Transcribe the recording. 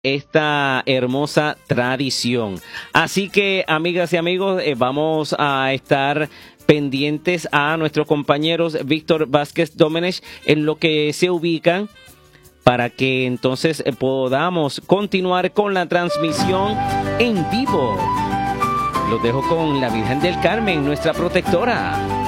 esta hermosa tradición. Así que, amigas y amigos, vamos a estar pendientes a nuestros compañeros Víctor Vázquez Domenech en lo que se ubican para que entonces podamos continuar con la transmisión en vivo. Los dejo con la Virgen del Carmen, nuestra protectora.